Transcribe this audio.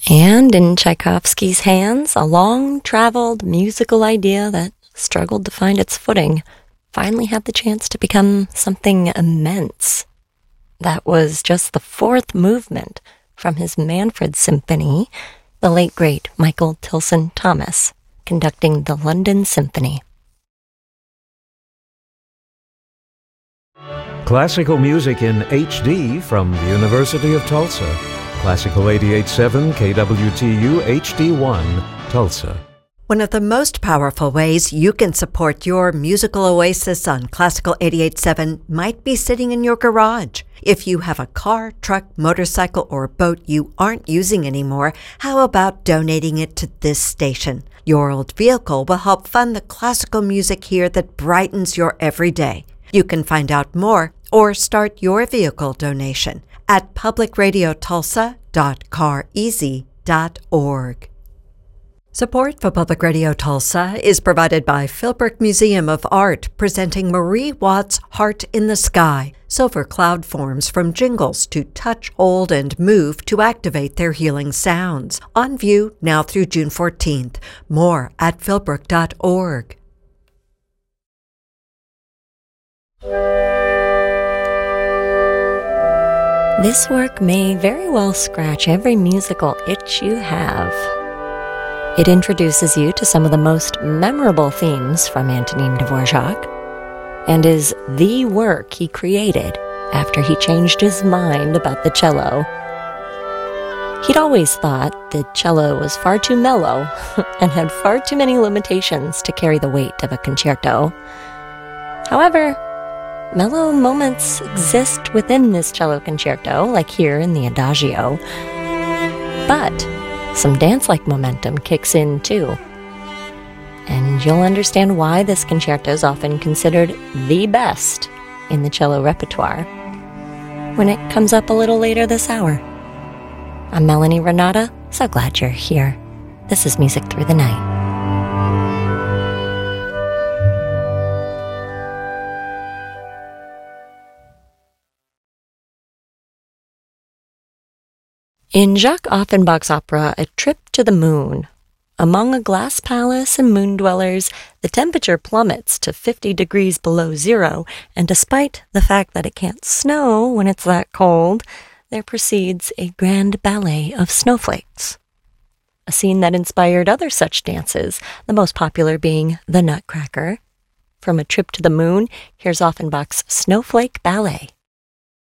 And in Tchaikovsky's hands, a long-traveled musical idea that struggled to find its footing finally had the chance to become something immense. That was just the fourth movement from his Manfred Symphony, the late great Michael Tilson Thomas conducting the London Symphony. Classical music in HD from the University of Tulsa. Classical 88.7 KWTU HD1, Tulsa. One of the most powerful ways you can support your musical oasis on Classical 88.7 might be sitting in your garage. If you have a car, truck, motorcycle, or boat you aren't using anymore, how about donating it to this station? Your old vehicle will help fund the classical music here that brightens your everyday. You can find out more or start your vehicle donation at publicradiotulsa.careasy.org. Support for Public Radio Tulsa is provided by Philbrook Museum of Art, presenting Marie Watts' Heart in the Sky. Silver cloud forms from jingles to touch, hold, and move to activate their healing sounds. On view now through June 14th. More at philbrook.org. This work may very well scratch every musical itch you have. It introduces you to some of the most memorable themes from Antonin Dvorak and is the work he created after he changed his mind about the cello. He'd always thought the cello was far too mellow and had far too many limitations to carry the weight of a concerto. However, mellow moments exist within this cello concerto, like here in the Adagio, but some dance-like momentum kicks in too. And you'll understand why this concerto is often considered the best in the cello repertoire when it comes up a little later this hour. I'm Melanie Renata, so glad you're here. This is Music Through the Night. In Jacques Offenbach's opera A Trip to the Moon, among a glass palace and moon dwellers, the temperature plummets to 50 degrees below zero, and despite the fact that it can't snow when it's that cold, there proceeds a grand ballet of snowflakes. A scene that inspired other such dances, the most popular being the Nutcracker. From A Trip to the Moon, here's Offenbach's Snowflake Ballet.